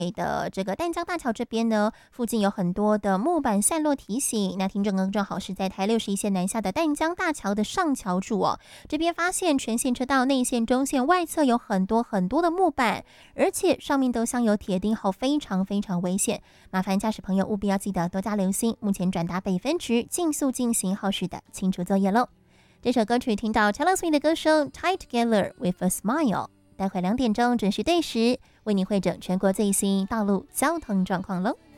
的这个淡江大桥这边呢，附近有很多的木板散落提醒。那听众呢正好是在台61线南下的淡江大桥的上桥处哦，这边发现全线车道内线、中线、外侧有很多的木板，而且上面都镶有铁钉，好，非常危险。麻烦驾驶朋友务必要记得多加留心。目前转达北分局，尽速进行后续的清除作业喽。这首歌曲听到 Taylor Swift 的歌声 Tie Together with a Smile。待会2点钟准时对时为你汇整全国最新道路交通状况喽。